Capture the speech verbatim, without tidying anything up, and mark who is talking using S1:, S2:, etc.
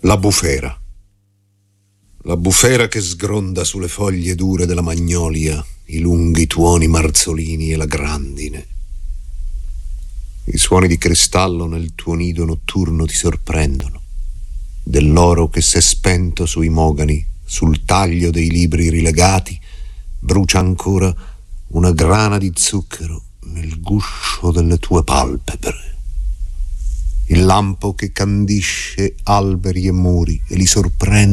S1: La bufera. La bufera che sgronda sulle foglie dure della magnolia, i lunghi tuoni marzolini e la grandine. I suoni di cristallo nel tuo nido notturno ti sorprendono. Dell'oro che s'è spento sui mogani, sul taglio dei libri rilegati, brucia ancora una grana di zucchero nel guscio delle tue palpebre. Il lampo che candisce alberi e muri e li sorprende